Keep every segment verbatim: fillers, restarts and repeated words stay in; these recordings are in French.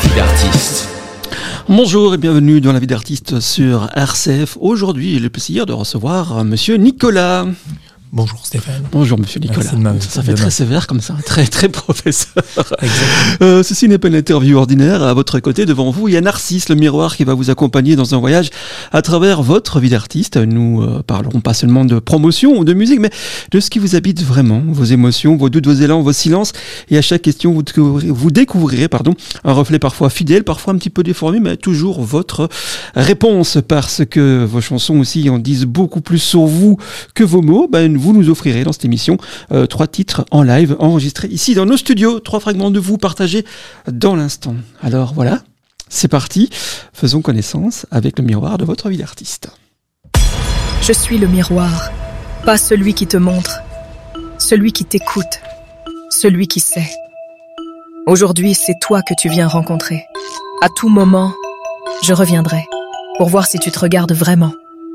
vie d'artiste. Bonjour et bienvenue dans La vie d'artiste sur R C F. Aujourd'hui, j'ai le plaisir de recevoir Monsieur Nicolas. Bonjour Stéphane. Bonjour Monsieur Nicolas. Ma, ça, ça fait très ma... sévère comme ça, très très professeur. Euh, ceci n'est pas une interview ordinaire. À votre côté, devant vous, il y a Narcisse, le miroir, qui va vous accompagner dans un voyage à travers votre vie d'artiste. Nous euh, parlerons pas seulement de promotion ou de musique, mais de ce qui vous habite vraiment, vos émotions, vos doutes, vos élans, vos silences. Et à chaque question, vous découvrirez, vous découvrirez pardon, un reflet parfois fidèle, parfois un petit peu déformé, mais toujours votre réponse, parce que vos chansons aussi en disent beaucoup plus sur vous que vos mots. Ben, vous nous offrirez dans cette émission euh, trois titres en live enregistrés ici dans nos studios, trois fragments de vous partagés dans l'instant. Alors voilà, c'est parti, faisons connaissance avec le miroir de votre vie d'artiste. Je suis le miroir, pas celui qui te montre, celui qui t'écoute, celui qui sait. Aujourd'hui, c'est toi que tu viens rencontrer. À tout moment, je reviendrai pour voir si tu te regardes vraiment.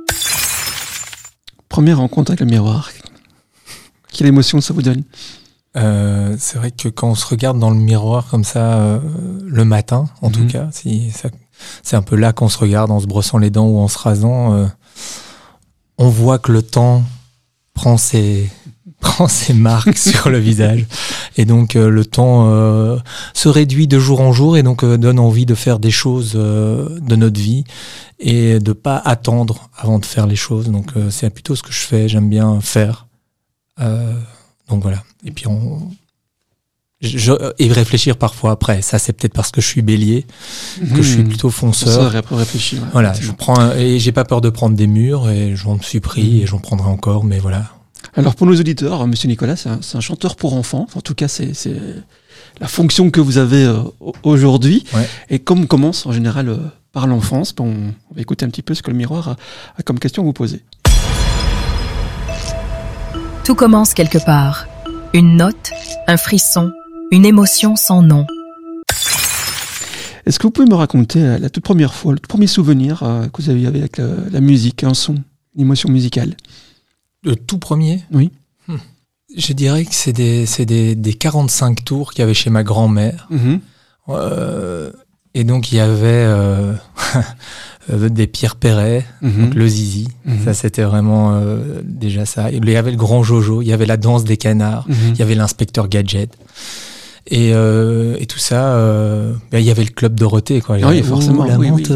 Première rencontre avec le miroir. Quelle émotion ça vous donne ? euh, C'est vrai que quand on se regarde dans le miroir comme ça, euh, le matin, en mmh. tout cas, si, ça, c'est un peu là qu'on se regarde en se brossant les dents ou en se rasant, euh, on voit que le temps prend ses, prend ses marques sur le visage. Et donc, euh, le temps euh, se réduit de jour en jour et donc euh, donne envie de faire des choses euh, de notre vie et de pas attendre avant de faire les choses. Donc, euh, c'est plutôt ce que je fais. J'aime bien faire. Euh, donc voilà. Et puis on, je, je, et réfléchir parfois après. Ça, c'est peut-être parce que je suis bélier, mmh. que je suis plutôt fonceur. Ça, après réfléchir. Ouais, voilà. Je prends un, et j'ai pas peur de prendre des murs et j'en suis pris mmh. et j'en prendrai encore. Mais voilà. Alors pour nos auditeurs, Monsieur Nicolas, c'est un, c'est un chanteur pour enfants. En tout cas, c'est, c'est la fonction que vous avez euh, aujourd'hui. Ouais. Et comme on commence en général euh, par l'enfance, bon, on va écouter un petit peu ce que le miroir a, a comme question à vous poser. Tout commence quelque part. Une note, un frisson, une émotion sans nom. Est-ce que vous pouvez me raconter la toute première fois, le tout premier souvenir euh, que vous avez avec la, la musique, un son, une émotion musicale ? Le tout premier ? Oui. Hmm. Je dirais que c'est des, c'est des, des quarante-cinq tours qu'il y avait chez ma grand-mère. Mm-hmm. Euh, et donc, il y avait euh, des Pierre Perret, mm-hmm. donc le Zizi. Mm-hmm. Ça, c'était vraiment euh, déjà ça. Il y avait le Grand Jojo, il y avait la danse des canards, mm-hmm. il y avait l'inspecteur Gadget. Et, euh, et tout ça, euh, ben, il y avait le Club Dorothée, quoi. Oui, forcément. Oh, la oui, menthe, oui.